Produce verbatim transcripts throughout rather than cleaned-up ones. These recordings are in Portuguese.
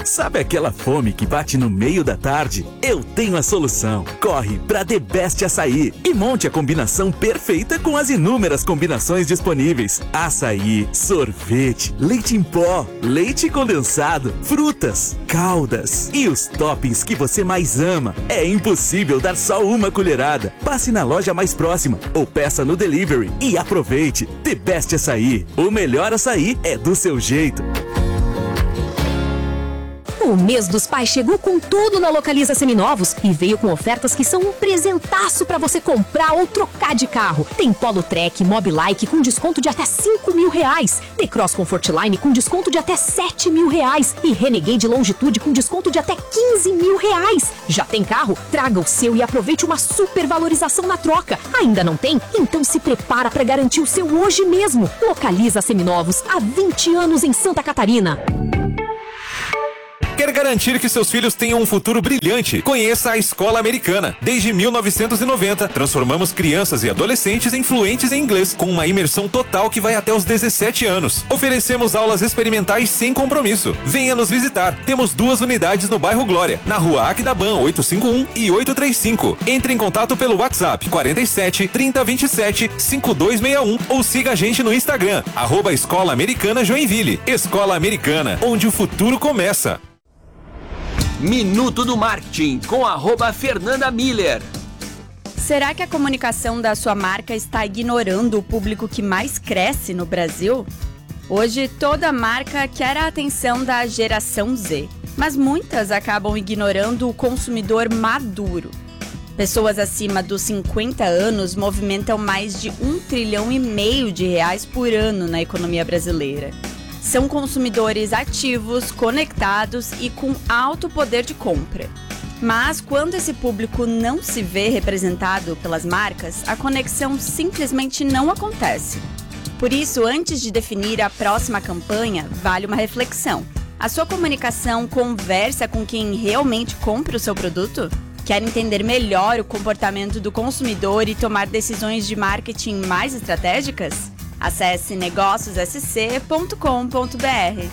Sabe aquela fome que bate no meio da tarde? Eu tenho a solução. Corre pra The Best Açaí e monte a combinação perfeita com as inúmeras combinações disponíveis. Açaí, sorvete, leite em pó, leite condensado, frutas, caldas e os toppings que você mais ama. É impossível dar só uma colherada. Passe na loja mais próxima ou peça no delivery e aproveite. The Best Açaí. O melhor açaí é do seu jeito. O mês dos pais chegou com tudo na Localiza Seminovos e veio com ofertas que são um presentaço pra você comprar ou trocar de carro. Tem Polo Trek, Mobilike com desconto de até cinco mil reais. T-Cross Comfortline com desconto de até sete mil reais. E Renegade Longitude com desconto de até quinze mil reais. Já tem carro? Traga o seu e aproveite uma super valorização na troca. Ainda não tem? Então se prepara pra garantir o seu hoje mesmo. Localiza Seminovos, há vinte anos em Santa Catarina. Quer garantir que seus filhos tenham um futuro brilhante? Conheça a Escola Americana. Desde mil novecentos e noventa, transformamos crianças e adolescentes em fluentes em inglês, com uma imersão total que vai até os dezessete anos. Oferecemos aulas experimentais sem compromisso. Venha nos visitar. Temos duas unidades no bairro Glória, na rua Aquidabam oitocentos e cinquenta e um e oitocentos e trinta e cinco. Entre em contato pelo WhatsApp quarenta e sete, trinta, vinte e sete, cinquenta e dois sessenta e um ou siga a gente no Instagram, arroba Escola Americana Joinville. Escola Americana, onde o futuro começa. Minuto do Marketing, com arroba Fernanda Miller. Será que a comunicação da sua marca está ignorando o público que mais cresce no Brasil? Hoje, toda marca quer a atenção da geração Z, mas muitas acabam ignorando o consumidor maduro. Pessoas acima dos cinquenta anos movimentam mais de um trilhão e meio de reais por ano na economia brasileira. São consumidores ativos, conectados e com alto poder de compra. Mas quando esse público não se vê representado pelas marcas, a conexão simplesmente não acontece. Por isso, antes de definir a próxima campanha, vale uma reflexão. A sua comunicação conversa com quem realmente compra o seu produto? Quer entender melhor o comportamento do consumidor e tomar decisões de marketing mais estratégicas? Acesse negócios s c ponto com ponto b r.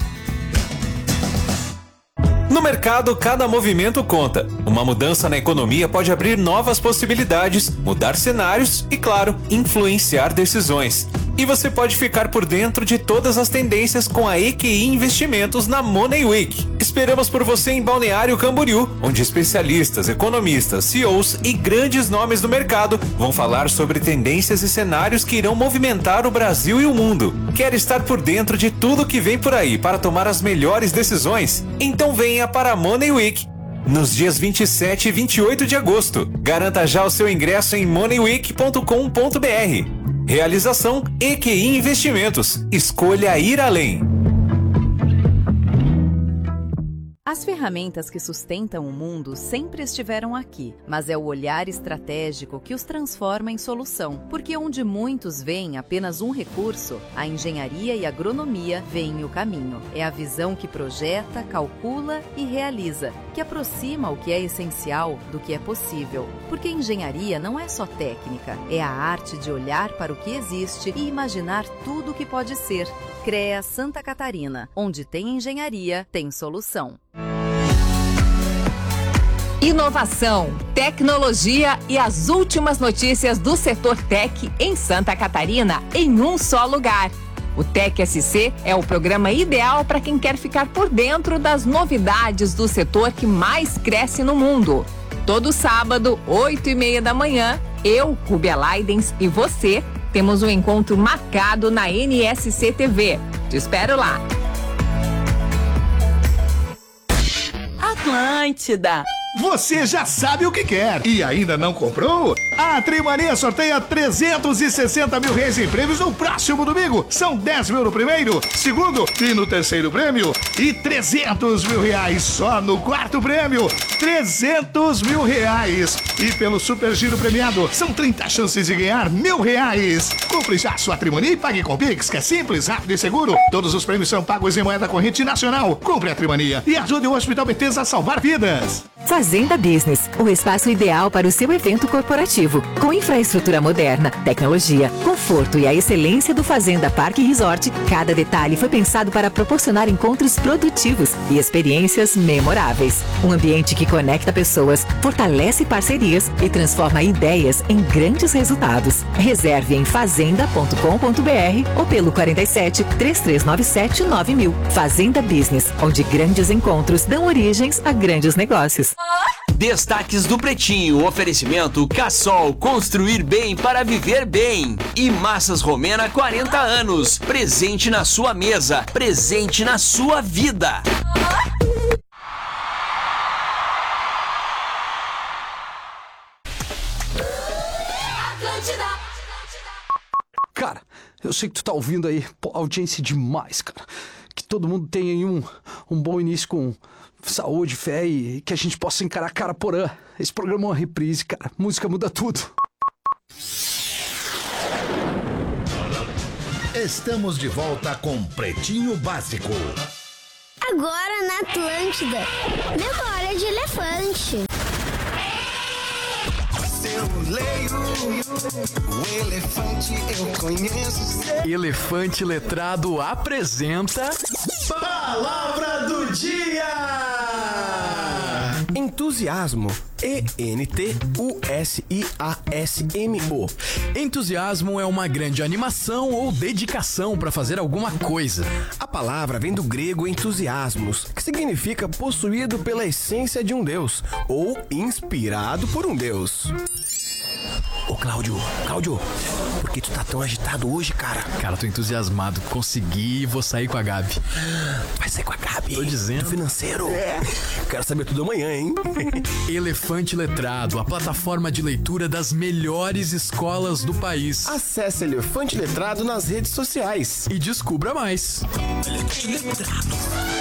No mercado, cada movimento conta. Uma mudança na economia pode abrir novas possibilidades, mudar cenários e, claro, influenciar decisões. E você pode ficar por dentro de todas as tendências com a E Q I Investimentos na Money Week. Esperamos por você em Balneário Camboriú, onde especialistas, economistas, C E Os e grandes nomes do mercado vão falar sobre tendências e cenários que irão movimentar o Brasil e o mundo. Quer estar por dentro de tudo que vem por aí para tomar as melhores decisões? Então venha para a Money Week nos dias vinte e sete e vinte e oito de agosto. Garanta já o seu ingresso em money week ponto com ponto b r. Realização E Q I Investimentos. Escolha ir além. As ferramentas que sustentam o mundo sempre estiveram aqui, mas é o olhar estratégico que os transforma em solução. Porque onde muitos veem apenas um recurso, a engenharia e a agronomia veem o caminho. É a visão que projeta, calcula e realiza, que aproxima o que é essencial do que é possível. Porque engenharia não é só técnica, é a arte de olhar para o que existe e imaginar tudo o que pode ser. CREA Santa Catarina, onde tem engenharia, tem solução. Inovação, tecnologia e as últimas notícias do setor tech em Santa Catarina em um só lugar. O Tech S C é o programa ideal para quem quer ficar por dentro das novidades do setor que mais cresce no mundo. Todo sábado, oito e meia da manhã, eu, Rubia Leidens e você temos um encontro marcado na N S C T V. Te espero lá. Atlântida. Você já sabe o que quer e ainda não comprou? A Trimania sorteia trezentos e sessenta mil reais em prêmios no próximo domingo. São dez mil no primeiro, segundo e no terceiro prêmio. E trezentos mil reais só no quarto prêmio. trezentos mil reais. E pelo Super Giro premiado, são trinta chances de ganhar mil reais. Compre já sua Trimania e pague com Pix, que é simples, rápido e seguro. Todos os prêmios são pagos em moeda corrente nacional. Compre a Trimania e ajude o Hospital Betesda a salvar vidas. Fazenda Business, o espaço ideal para o seu evento corporativo. Com infraestrutura moderna, tecnologia, conforto e a excelência do Fazenda Parque Resort, cada detalhe foi pensado para proporcionar encontros produtivos e experiências memoráveis. Um ambiente que conecta pessoas, fortalece parcerias e transforma ideias em grandes resultados. Reserve em fazenda ponto com ponto br ou pelo quarenta e sete, três três nove sete, nove mil. Fazenda Business, onde grandes encontros dão origens a grandes negócios. Destaques do Pretinho, oferecimento Cassol, construir bem para viver bem. E Massas Romena, quarenta anos, presente na sua mesa, presente na sua vida. Cara, eu sei que tu tá ouvindo aí, pô, audiência demais, cara. Que todo mundo tenha aí um, um bom início com saúde, fé e que a gente possa encarar cara porã. Esse programa é uma reprise, cara. Música muda tudo. Estamos de volta com Pretinho Básico. Agora na Atlântida, memória de elefante. Eu leio, o elefante eu conheço. Elefante Letrado apresenta Palavra do Dia! Entusiasmo. E N T U S I A S M O. Entusiasmo é uma grande animação ou dedicação para fazer alguma coisa. A palavra vem do grego entusiasmos, que significa possuído pela essência de um deus ou inspirado por um deus. Ô Cláudio, Cláudio, por que tu tá tão agitado hoje, cara? Cara, tô entusiasmado. Consegui e vou sair com a Gabi. Vai sair com a Gabi? Tô dizendo. Do financeiro? É. Quero saber tudo amanhã, hein? Elefante Letrado, a plataforma de leitura das melhores escolas do país. Acesse Elefante Letrado nas redes sociais. E descubra mais. Elefante Letrado.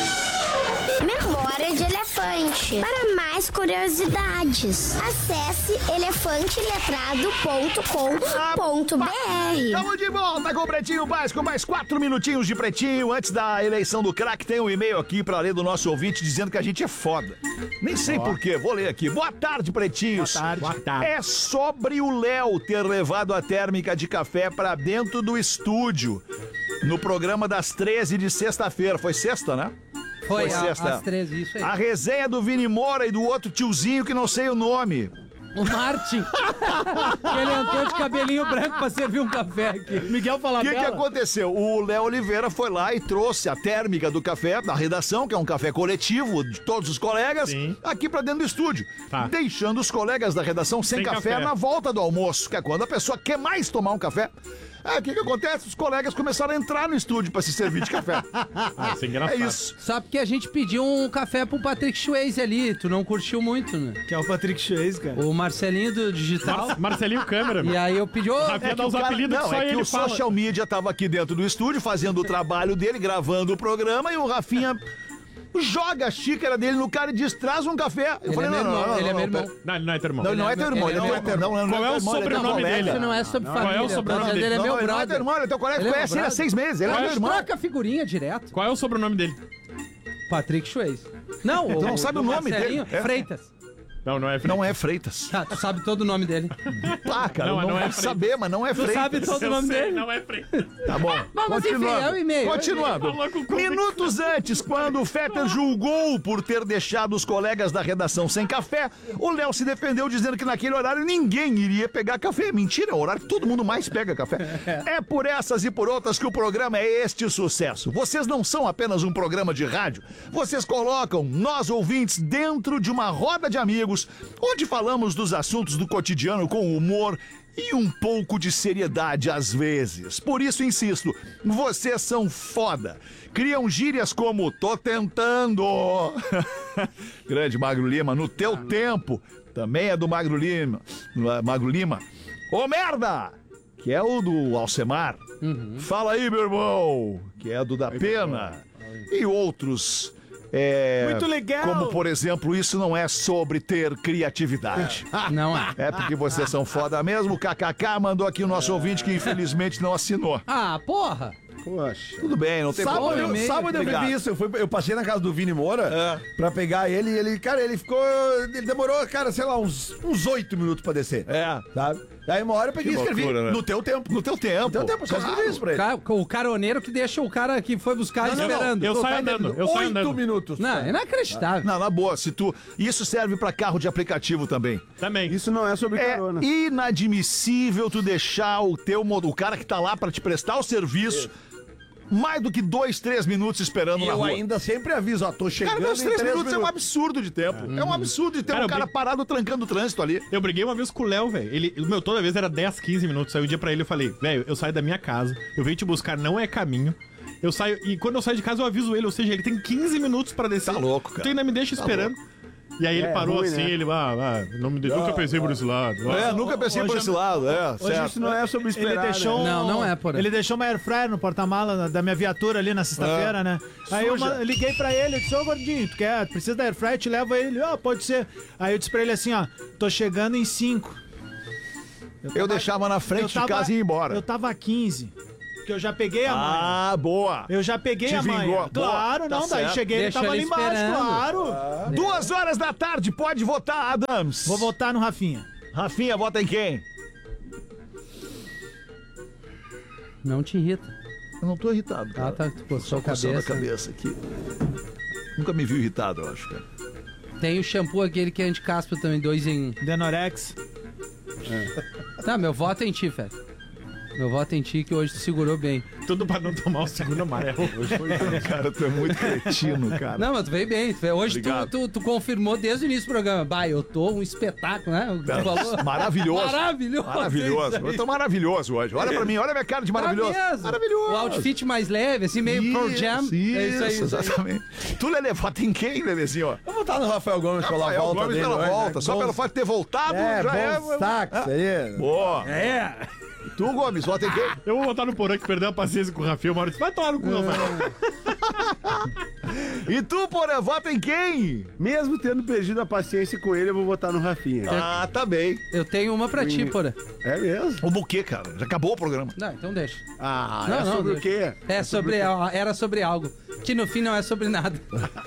Memória de elefante. Para mais curiosidades, acesse elefante letrado ponto com ponto br. Estamos de volta com o Pretinho Básico, mais quatro minutinhos de Pretinho. Antes da eleição do craque, tem um e-mail aqui pra ler do nosso ouvinte dizendo que a gente é foda. Nem sei oh. porquê, vou ler aqui. Boa tarde, Pretinhos. Boa tarde. Boa tarde. É sobre o Léo ter levado a térmica de café pra dentro do estúdio no programa das treze de sexta-feira. Foi sexta, né? Foi, Foi sexta. Às treze, isso aí. A resenha do Vini Moura e do outro tiozinho que não sei o nome. O Martin. Ele entrou de cabelinho branco pra servir um café aqui. Miguel Falabella. O que, que aconteceu? O Léo Oliveira foi lá e trouxe a térmica do café da redação, que é um café coletivo de todos os colegas, Sim. aqui pra dentro do estúdio. Tá. Deixando os colegas da redação sem, sem café, café na volta do almoço, que é quando a pessoa quer mais tomar um café. É, o que que acontece? Os colegas começaram a entrar no estúdio pra se servir de café. Ah, isso é engraçado. É isso. Sabe que a gente pediu um café pro Patrick Swayze ali, tu não curtiu muito, né? Que é o Patrick Swayze, cara. O Marcelinho do Digital. Mar Marcelinho Câmera. E aí eu pedi... Oh, é dar os cara, apelidos não, que só é que ele o fala. social media tava aqui dentro do estúdio, fazendo o trabalho dele, gravando o programa, e o Rafinha... joga a xícara dele no cara e diz, traz um café. Eu ele falei, é não, meu irmão, não, não, ele não, é meu irmão. Não, ele não é teu irmão. Não, ele não é teu irmão, ele é meu irmão. Qual é o sobrenome dele? Isso não é sobre família. Qual é o sobrenome dele? Ele é meu brother. Ele não é teu irmão, ele é teu colega, ele conhece ele há seis meses, ele é meu irmão. Troca figurinha direto. Qual é o sobrenome dele? Patrick Swayze. Não, tu não sabe o nome dele. Freitas. Não, não é Freitas. Não é Freitas. Tá, tu sabe todo o nome dele. Ah, cara, não, não, não vai é saber, mas não é Freitas. Tu sabe todo o nome sei, dele? Não é Freitas. Tá bom. Mas enfim, é o e-mail. Continuando. Minutos antes, quando o Fetter julgou por ter deixado os colegas da redação sem café, o Léo se defendeu dizendo que naquele horário ninguém iria pegar café. Mentira, é o horário que todo mundo mais pega café. É por essas e por outras que o programa é este sucesso. Vocês não são apenas um programa de rádio. Vocês colocam nós ouvintes dentro de uma roda de amigos, onde falamos dos assuntos do cotidiano com humor e um pouco de seriedade às vezes. Por isso insisto, vocês são foda. Criam gírias como tô tentando. Grande Magro Lima, no teu tempo. Também é do Magro Lima. Magro Lima. Ô merda! Que é o do Alcemar. Uhum. Fala aí, meu irmão. Que é do da Pena. E outros... É, muito legal. Como, por exemplo, isso não é sobre ter criatividade. Não é. É porque vocês são foda mesmo. O K K K mandou aqui o nosso ouvinte que infelizmente não assinou. Ah, porra. Poxa. Tudo bem, não tem sábado, problema. eu, sábado eu vivi isso. Eu, fui, eu passei na casa do Vini Moura é. pra pegar ele e ele, cara, ele ficou. Ele demorou, cara, sei lá, uns, uns oito minutos pra descer. É. Sabe? Daí uma hora eu peguei e escrevi. Loucura, né? No teu tempo. No teu tempo. No teu tempo, só escrevi isso pra ele. O caroneiro que deixa o cara que foi buscar não, esperando. Não, eu saio andando. Eu saio andando. Oito minutos. Não, é inacreditável. Não, na boa, se tu. Isso serve pra carro de aplicativo também. Também. Isso não é sobre É carona. inadmissível tu deixar o teu o cara que tá lá pra te prestar o serviço. Mais do que dois, três minutos esperando E na eu rua. ainda sempre aviso, ó, tô chegando Cara, dois, em três, três minutos, minutos. é um absurdo de tempo. É, é um absurdo de ter Cara, um eu cara brin- parado trancando o trânsito ali. Eu briguei uma vez com o Léo, velho. Ele, meu, toda vez era dez, quinze minutos. Aí um dia pra ele eu falei, velho, eu saio da minha casa, eu venho te buscar, não é caminho. Eu saio, e quando eu saio de casa eu aviso ele, ou seja, ele tem quinze minutos pra descer. Tá louco, cara. Tu ainda me deixa Tá esperando. E aí ele É, parou ruim, assim, né? ele, ah, ah, não me de... nunca pensei por esse lado. É, Ah. nunca pensei por hoje- esse lado, é, Hoje certo. isso não é sobre esperar. Ele deixou né? Não, não é, porra. Ele deixou uma airfryer no porta-mala da minha viatura ali na sexta-feira, É. né? Aí eu Suja. ma- liguei pra ele, eu disse, ô gordinho, tu quer? Tu precisa da airfryer? Te levo aí. Ele, ó, pode ser. Aí eu disse pra ele assim, ó, tô chegando em cinco. Eu deixava na frente eu de tava- casa e ia embora. Eu tava a quinze. Porque eu já peguei a mãe. Ah, boa. Eu já peguei Te a mãe. vingou. Claro, Boa, tá não, daí certo. cheguei, ele Deixa tava ele ali embaixo, esperando. claro. Duas horas da tarde, pode votar, Adams. Vou votar no Rafinha. Rafinha, vota em quem? Não te irrita. Eu não tô irritado, cara. Ah, tá. Tu coçou a Coçando cabeça. a cabeça aqui. Nunca me viu irritado, eu acho, cara. Tem o shampoo aquele que é anti-caspa também, dois em um. Denorex. Tá, meu voto é em ti, velho. Meu voto é em ti que hoje tu segurou bem. Tudo pra não tomar o segundo amarelo. Hoje foi Cara, tu é muito cretino, cara. Não, mas tu veio bem. Tu veio- Hoje tu, Obrigado. tu, tu confirmou desde o início do programa. Bah, eu tô um espetáculo, né? O que tu falou. Maravilhoso. Maravilhoso. Maravilhoso. isso aí. Eu tô maravilhoso hoje. Olha pra mim, olha a minha cara de maravilhoso. Tá mesmo. Maravilhoso. O outfit mais leve, assim, meio Pro Jam. Isso, É isso aí. Isso aí. exatamente. Tu, Lelê, vota em quem, Lelezinho? Ó? Vou votar no Rafael Gomes pela Rafael volta Gomes dele. pela hoje, volta. né? Só Bons- pelo fato de ter voltado, É, já bons é. destaques aí. Boa. É. Tu, Gomes, vota em quem? Eu vou votar no Porã que perdeu a paciência com o Rafinha. Uma hora disse, vai tomar no cu, Rafael. E tu, Porã, vota em quem? Mesmo tendo perdido a paciência com ele, eu vou votar no Rafinha. Ah, tá bem. Eu tenho uma pra ti, porra. É mesmo? O buquê, cara. Já acabou o programa. Não, então deixa. Ah, Não, é não, sobre o deixa. quê? É sobre, era sobre algo. Que no fim não é sobre nada.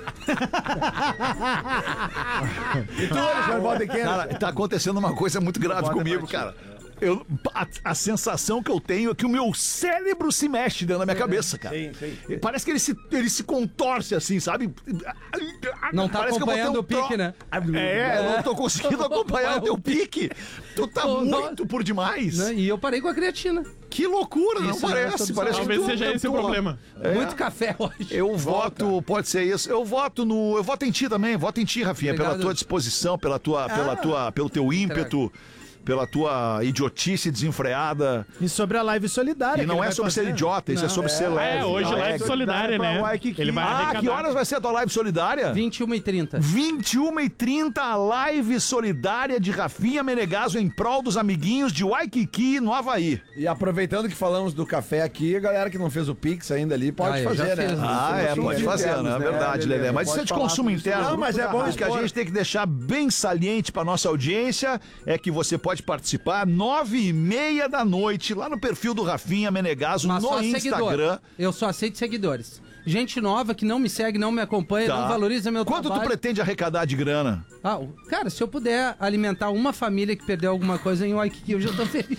E tu, Alexandre, vota em quem? Cara, tá acontecendo uma coisa muito grave Bota comigo, pra ti. cara. Eu, a, a sensação que eu tenho é que o meu cérebro se mexe dentro da minha cabeça, cara. Sim, sim. Parece que ele se, ele se contorce assim, sabe? Não tá Parece que eu vou ter acompanhando um o pique, tro- né? É, eu não tô conseguindo acompanhar o teu pique. Tu tá Ô, muito por demais. Né? E eu parei com a creatina. Que loucura, não Isso não é parece. solução. Parece que Talvez tu- seja tu- esse o tu- problema. É. Muito café hoje. Eu voto, pode ser isso. Eu voto no, eu voto em ti também. Voto em ti, Rafinha, Obrigado. pela tua disposição, pela tua, pela Ah. tua, pelo teu ímpeto, pela tua idiotice desenfreada. E sobre a live solidária. E não que ele é vai sobre ser fazer. idiota, isso é sobre ser leve. É, hoje Não, live solidária, né? Ele vai Ah, arrecadar. que horas vai ser a tua live solidária? vinte e uma e trinta. vinte e uma e trinta, a live solidária de Rafinha Menegaso em prol dos amiguinhos de Waikiki, no Havaí. E aproveitando que falamos do café aqui, a galera que não fez o Pix ainda ali pode Ah, eu já fazer, né? fiz, né? Ah, é, pode fazer, né? É verdade, Lelê. Mas isso é de consumo interno. Não, mas é bom O que a expor. gente tem que deixar bem saliente para nossa audiência é que você pode participar nove e meia da noite lá no perfil do Rafinha Menegaso Mas no só Instagram. seguidor. Eu só aceito seguidores. Gente nova que não me segue, não me acompanha, Tá. não valoriza meu Quanto trabalho. tu pretende arrecadar de grana? Ah, o- cara, se eu puder alimentar uma família que perdeu alguma coisa em Waikiki, eu já tô feliz.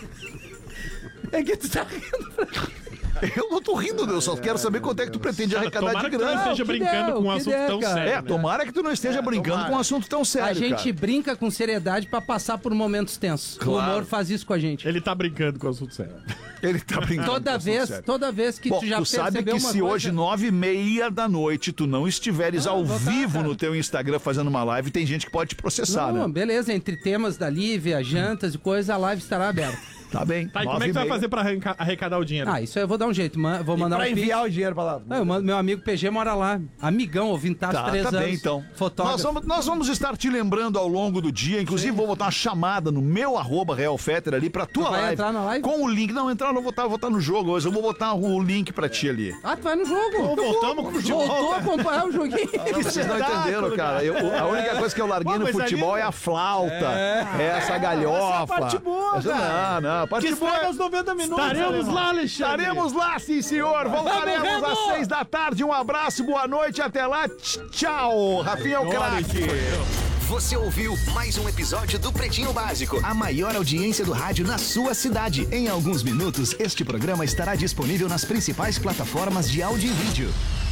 É que tu tá rindo pra mim. Eu não tô rindo, eu só quero saber quanto é que tu pretende arrecadar Tomara de que tu não grana. esteja o que brincando der, com um o que assunto der, tão cara. sério. É, né? tomara que tu não esteja brincando tomara. com um assunto tão sério, A gente cara. brinca com seriedade pra passar por momentos tensos. Claro. O humor faz isso com a gente. Ele tá brincando com o assunto sério. Ele tá brincando. Toda com vez, assunto sério. toda vez que Bom, tu já tu sabe percebeu que uma se coisa... hoje, nove e meia da noite, tu não estiveres Ah, ao vou tá, vivo cara. no teu Instagram fazendo uma live, tem gente que pode te processar, Não, né? beleza, entre temas da Lívia, jantas e coisa, a live estará aberta. Tá bem. Tá, e como nove é que e tu vai meia. fazer pra arranca- arrecadar o dinheiro? Ah, isso aí eu vou dar um jeito, ma- vou mandar Pra um pix. enviar o dinheiro pra lá. Ah, eu mando, meu amigo P G mora lá, amigão, ouvindo tá há Tá, três tá anos. bem, então. Fotógrafo. Nós vamos, nós vamos estar te lembrando ao longo do dia. Inclusive, vou botar uma chamada no meu arroba Real Fetter ali pra tua Tu vai live. entrar na live? Com o link. Não, entrar, não vou estar, vou estar no jogo hoje. Eu vou botar o link pra ti ali. Ah, tu vai no jogo. voltamos com o futebol. Voltou a acompanhar o joguinho. Vocês não entenderam, cara. Eu- a única coisa que eu larguei Pô, no mas futebol ali- é a flauta. É, essa galhofa. essa é a parte boa, Essa- cara. Não, não. boa, parte Que boa. estraga os noventa minutos. Estaremos alemão. lá, Alexandre. Estaremos lá, sim, senhor. Voltaremos às seis da tarde. Um abraço, boa noite, até lá. Tchau. Rafinha é o craque. Você ouviu mais um episódio do Pretinho Básico, a maior audiência do rádio na sua cidade. Em alguns minutos, este programa estará disponível nas principais plataformas de áudio e vídeo.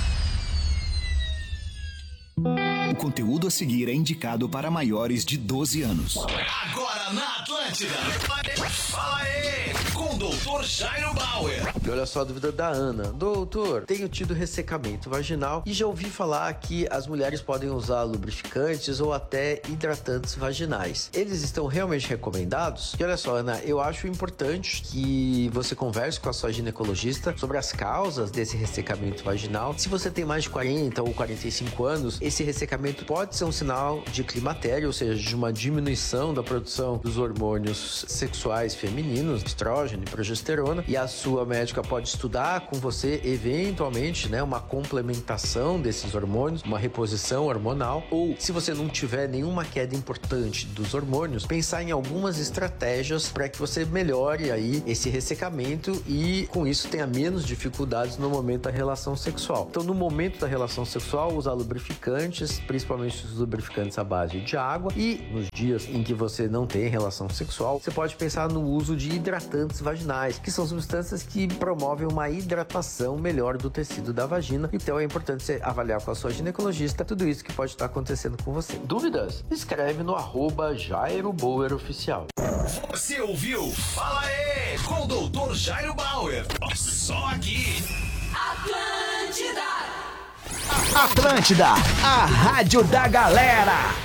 O conteúdo a seguir é indicado para maiores de doze anos. Agora na Atlântida. Fala aí, com o doutor Jairo Bauer. E olha só a dúvida da Ana. Doutor, tenho tido ressecamento vaginal e já ouvi falar que as mulheres podem usar lubrificantes ou até hidratantes vaginais. Eles estão realmente recomendados? E olha só, Ana, eu acho importante que você converse com a sua ginecologista sobre as causas desse ressecamento vaginal. Se você tem mais de quarenta ou quarenta e cinco anos, esse ressecamento pode ser um sinal de climatério, ou seja, de uma diminuição da produção dos hormônios sexuais femininos, estrógeno e progesterona, e a sua médica pode estudar com você, eventualmente, né, uma complementação desses hormônios, uma reposição hormonal, ou se você não tiver nenhuma queda importante dos hormônios, pensar em algumas estratégias para que você melhore aí esse ressecamento e com isso tenha menos dificuldades no momento da relação sexual. Então, no momento da relação sexual, usar lubrificantes, principalmente os lubrificantes à base de água, e nos dias em que você não tem relação sexual, você pode pensar no uso de hidratantes vaginais, que são substâncias que promovem uma hidratação melhor do tecido da vagina. Então é importante você avaliar com a sua ginecologista tudo isso que pode estar acontecendo com você. Dúvidas? Escreve no arroba Jairo Bauer Oficial. Você ouviu? Fala aí, com o doutor Jairo Bauer. Só aqui. Atlântida. Atlântida, a rádio da galera.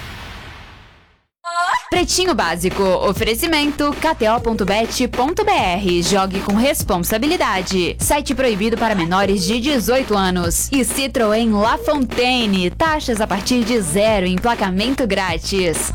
Pretinho Básico, oferecimento k t o ponto bet ponto b r. Jogue com responsabilidade. Site proibido para menores de dezoito anos. E Citroën La Fontaine, taxas a partir de zero, emplacamento grátis.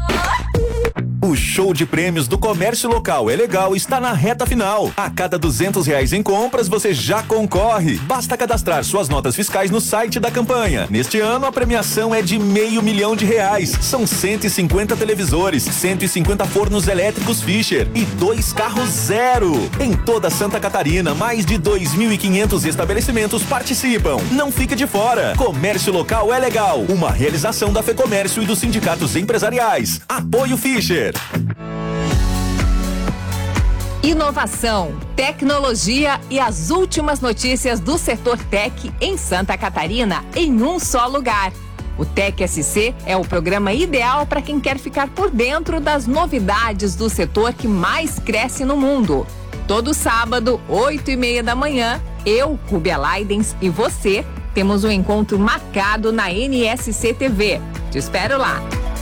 O show de prêmios do Comércio Local é Legal está na reta final. A cada duzentos reais em compras, você já concorre. Basta cadastrar suas notas fiscais no site da campanha. Neste ano, a premiação é de meio milhão de reais. São cento e cinquenta televisores, cento e cinquenta fornos elétricos Fischer e dois carros zero. Em toda Santa Catarina, mais de dois mil e quinhentos estabelecimentos participam. Não fique de fora. Comércio Local é Legal. Uma realização da FEComércio e dos sindicatos empresariais. Apoio Fischer. Inovação, tecnologia e as últimas notícias do setor tech em Santa Catarina em um só lugar. O Tech S C é o programa ideal para quem quer ficar por dentro das novidades do setor que mais cresce no mundo. Todo sábado, oito e meia da manhã, eu, Rubia Leidens e você temos um encontro marcado na N S C T V. Te espero lá.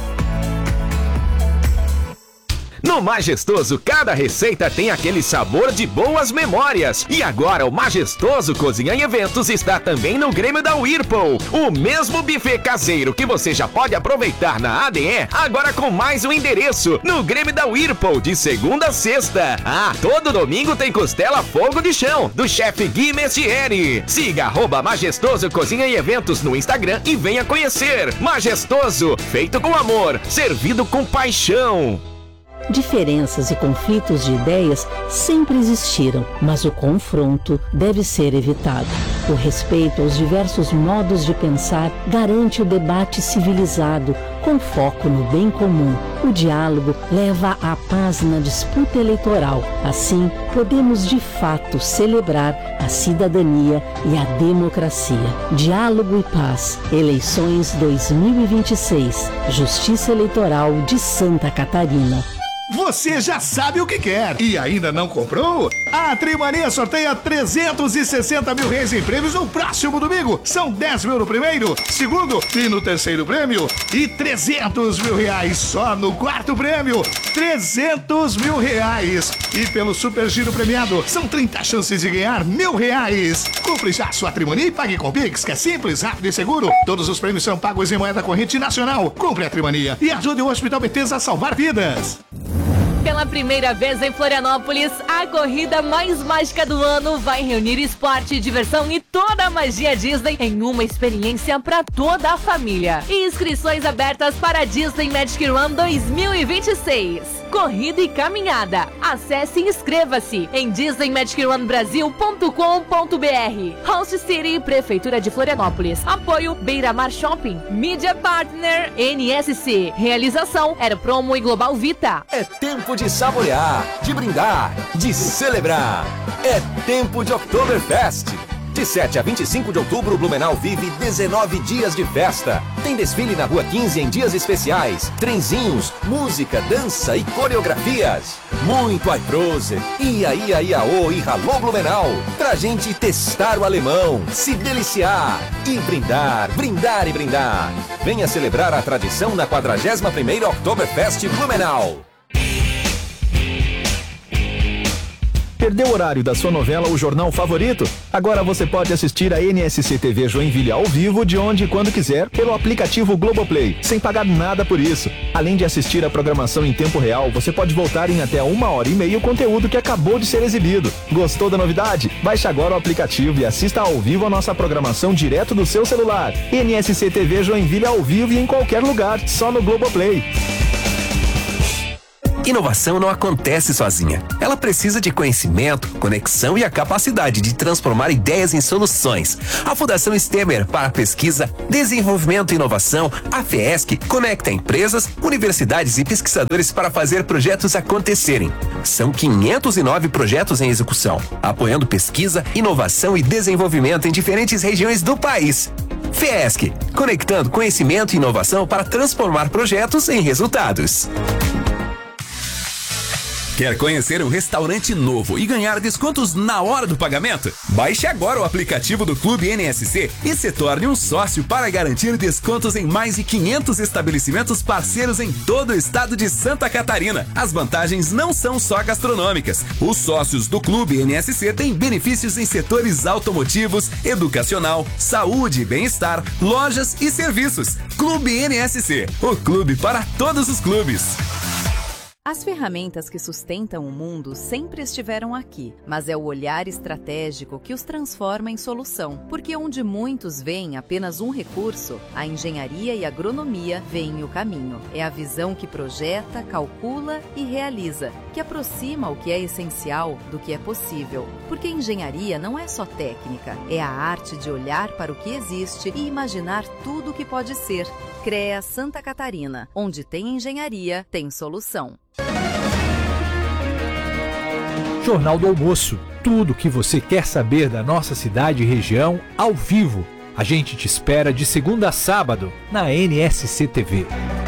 No Majestoso, cada receita tem aquele sabor de boas memórias. E agora o Majestoso Cozinha em Eventos está também no Grêmio da Whirlpool. O mesmo buffet caseiro que você já pode aproveitar na A D E, agora com mais um endereço, no Grêmio da Whirlpool, de segunda a sexta. Ah, todo domingo tem costela fogo de chão, do chefe Gui Mestieri. Siga arroba Majestoso Cozinha em Eventos no Instagram e venha conhecer. Majestoso, feito com amor, servido com paixão. Diferenças e conflitos de ideias sempre existiram, mas o confronto deve ser evitado. O respeito aos diversos modos de pensar garante o debate civilizado, com foco no bem comum. O diálogo leva à paz na disputa eleitoral. Assim, podemos de fato celebrar a cidadania e a democracia. Diálogo e paz. Eleições dois mil e vinte e seis. Justiça Eleitoral de Santa Catarina. Você já sabe o que quer e ainda não comprou? A Trimania sorteia trezentos e sessenta mil reais em prêmios no próximo domingo. São dez mil no primeiro, segundo e no terceiro prêmio. E trezentos mil reais só no quarto prêmio. trezentos mil reais. E pelo Super Giro premiado, são trinta chances de ganhar mil reais. Compre já sua Trimania e pague com Pix, que é simples, rápido e seguro. Todos os prêmios são pagos em moeda corrente nacional. Compre a Trimania e ajude o Hospital Betesda a salvar vidas. Pela primeira vez em Florianópolis, a corrida mais mágica do ano vai reunir esporte, diversão e toda a magia Disney em uma experiência para toda a família. Inscrições abertas para a Disney Magic Run dois mil e vinte e seis. Corrida e caminhada. Acesse e inscreva-se em disney magic run brasil ponto com ponto b r. Host City, Prefeitura de Florianópolis. Apoio Beira-Mar Shopping. Mídia Partner N S C. Realização Aeropromo e Global Vita. É tempo de saborear, de brindar, de celebrar. É tempo de Oktoberfest. De sete a vinte e cinco de outubro, Blumenau vive dezenove dias de festa. Tem desfile na Rua quinze em dias especiais, trenzinhos, música, dança e coreografias. Muito iProse, ia, ia, iaô e ralô Blumenau. Pra gente testar o alemão, se deliciar e brindar, brindar e brindar. Venha celebrar a tradição na quadragésima primeira Oktoberfest Blumenau. Perdeu o horário da sua novela ou jornal favorito? Agora você pode assistir a N S C T V Joinville ao vivo de onde e quando quiser pelo aplicativo Globoplay, sem pagar nada por isso. Além de assistir a programação em tempo real, você pode voltar em até uma hora e meia o conteúdo que acabou de ser exibido. Gostou da novidade? Baixe agora o aplicativo e assista ao vivo a nossa programação direto do seu celular. N S C T V Joinville ao vivo e em qualquer lugar, só no Globoplay. Inovação não acontece sozinha. Ela precisa de conhecimento, conexão e a capacidade de transformar ideias em soluções. A Fundação Stemer para Pesquisa, Desenvolvimento e Inovação, a FESC, conecta empresas, universidades e pesquisadores para fazer projetos acontecerem. São quinhentos e nove projetos em execução, apoiando pesquisa, inovação e desenvolvimento em diferentes regiões do país. FESC, conectando conhecimento e inovação para transformar projetos em resultados. Quer conhecer um restaurante novo e ganhar descontos na hora do pagamento? Baixe agora o aplicativo do Clube N S C e se torne um sócio para garantir descontos em mais de quinhentos estabelecimentos parceiros em todo o estado de Santa Catarina. As vantagens não são só gastronômicas. Os sócios do Clube N S C têm benefícios em setores automotivos, educacional, saúde e bem-estar, lojas e serviços. Clube N S C, o clube para todos os clubes. As ferramentas que sustentam o mundo sempre estiveram aqui, mas é o olhar estratégico que os transforma em solução. Porque onde muitos veem apenas um recurso, a engenharia e a agronomia veem o caminho. É a visão que projeta, calcula e realiza, que aproxima o que é essencial do que é possível. Porque engenharia não é só técnica, é a arte de olhar para o que existe e imaginar tudo o que pode ser. CREA Santa Catarina, onde tem engenharia, tem solução. Jornal do Almoço. Tudo o que você quer saber da nossa cidade e região ao vivo. A gente te espera de segunda a sábado na N S C T V.